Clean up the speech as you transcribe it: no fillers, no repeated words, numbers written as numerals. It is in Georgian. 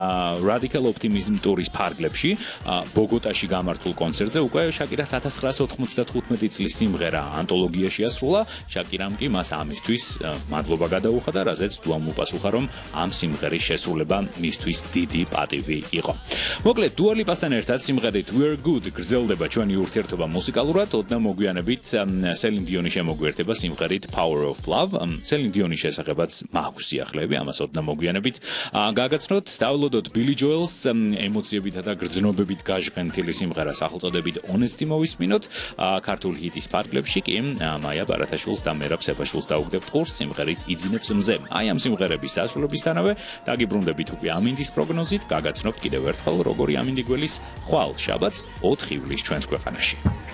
Radical Optimism ტურის ფარგლებში ბოგოტაში გამართულ კონცერტზე უკვე შაკირას 1995 წლის სიმღერა ანტოლოგიაში ასრულა. შაკირამ კი მას ამისთვის მადლობა გადაუხადა, რაზეც დუამ უპასუხა, რომ ამ სიმღერის შესრულება მისთვის დიდი პატივი იყო. მოკლედ, Dua Lipasთან ერთად სიმღერით We're Good გრძელდება ჩვენი ურთიერთობა მუსიკალურად, ოდნა მოგვიანებით Celine Dion-ი შემოგვიერთება სიმღერით Power of Love. Celine Dion-ის შესახებაც მაქვს სიახლეები, ამას ოდნა მოგვიანებით გაგაცნოთ. დავულოდოთ Billy Joel-ს ემოციებითა და გრძნობებით გაჟღენთილი სიმღერა სახელწოდებით Honesty მოვისმინოთ. ქართულ ჰიტის ფარგლებში კი მაია ბარათაშვილს და მერაბ სეფაშვილს დაუგდებთ ყურს სიმღერით იძინებს მზე. აი ამ სიმღერების დასრულებისთანავე დაგიბრუნდებით უკვე ამინდის პროგნოზით, გაგაცნობთ კიდევ ერთხელ როგორი ამინდი გველის ხვალ შაბათს 4 ივლისს ჩვენს ქვეყანაში.